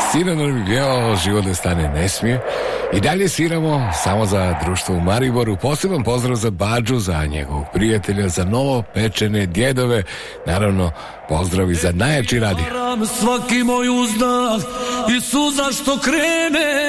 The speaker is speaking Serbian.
Sinonim pjevao Život ne stane ne smije. I dalje sviramo samo za društvo u Mariboru. Poseban pozdrav za Badžu, za njegovog prijatelja, za novo pečene djedove. Naravno, pozdrav i za najjači radio. Svaki moj uzdah i suza što krene